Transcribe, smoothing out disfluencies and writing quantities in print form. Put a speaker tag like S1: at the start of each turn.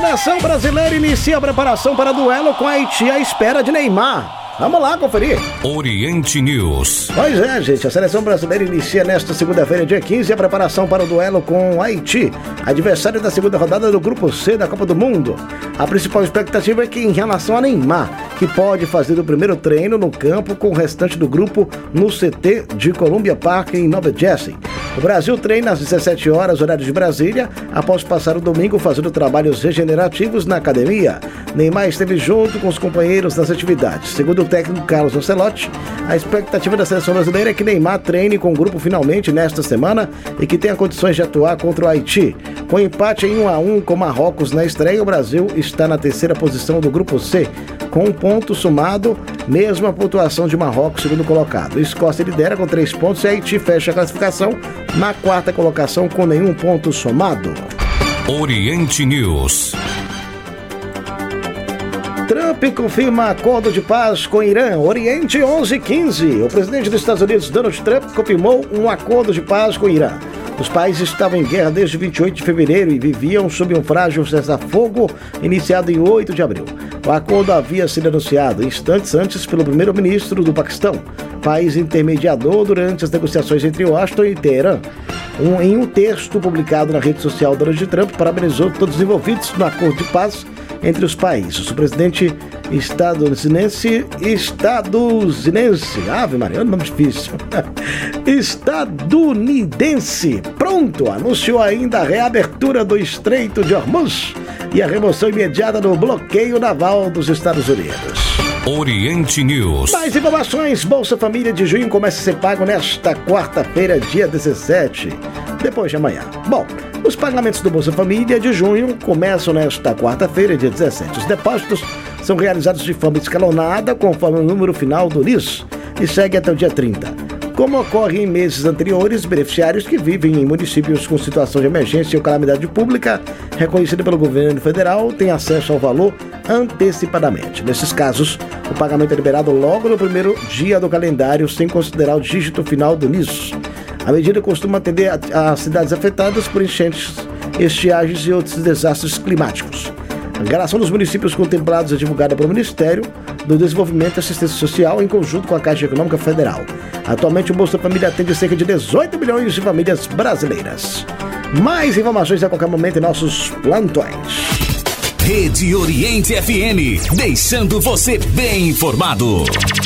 S1: Seleção brasileira inicia a preparação para duelo com a Haiti à espera de Neymar. Vamos lá conferir.
S2: Oriente News.
S1: Pois é, gente, a seleção brasileira inicia nesta segunda-feira, dia 15, a preparação para o duelo com Haiti, adversário da segunda rodada do Grupo C da Copa do Mundo. A principal expectativa é que em relação a Neymar, que pode fazer o primeiro treino no campo com o restante do grupo no CT de Columbia Park, em Nova Jersey. O Brasil treina às 17 horas, horário de Brasília, após passar o domingo fazendo trabalhos regenerativos na academia. Neymar esteve junto com os companheiros nas atividades. Segundo o técnico Carlos Ancelotti, a expectativa da seleção brasileira é que Neymar treine com o grupo finalmente nesta semana e que tenha condições de atuar contra o Haiti. Com empate em 1-1 com Marrocos na estreia, o Brasil está na terceira posição do Grupo C, com um ponto somado, mesma pontuação de Marrocos, segundo colocado. Escócia lidera com 3 pontos e Haiti fecha a classificação na quarta colocação com nenhum ponto somado.
S2: Oriente News.
S1: Trump confirma acordo de paz com Irã. Oriente 11:15. O presidente dos Estados Unidos, Donald Trump, confirmou um acordo de paz com o Irã. Os países estavam em guerra desde 28 de fevereiro e viviam sob um frágil cessar-fogo iniciado em 8 de abril. O acordo havia sido anunciado instantes antes pelo primeiro-ministro do Paquistão, país intermediador durante as negociações entre Washington e Teherã. Em um texto publicado na rede social, Donald Trump parabenizou todos os envolvidos no acordo de paz entre os países. O presidente estadunidense, Ave Maria, é um nome difícil, estadunidense, pronto, anunciou ainda a reabertura do Estreito de Hormuz e a remoção imediata do bloqueio naval dos Estados Unidos.
S2: Oriente News.
S1: Mais informações, Bolsa Família de junho começa a ser pago nesta quarta-feira, dia 17, depois de amanhã. Bom, os pagamentos do Bolsa Família de junho começam nesta quarta-feira, dia 17. Os depósitos são realizados de forma escalonada, conforme o número final do NIS, e segue até o dia 30. Como ocorre em meses anteriores, beneficiários que vivem em municípios com situação de emergência ou calamidade pública, reconhecida pelo governo federal, têm acesso ao valor antecipadamente. Nesses casos, o pagamento é liberado logo no primeiro dia do calendário, sem considerar o dígito final do NIS. A medida costuma atender às cidades afetadas por enchentes, estiagens e outros desastres climáticos. A relação dos municípios contemplados é divulgada pelo Ministério do Desenvolvimento e Assistência Social em conjunto com a Caixa Econômica Federal. Atualmente, o Bolsa Família atende cerca de 18 milhões de famílias brasileiras. Mais informações a qualquer momento em nossos plantões.
S2: Rede Oriente FM, deixando você bem informado.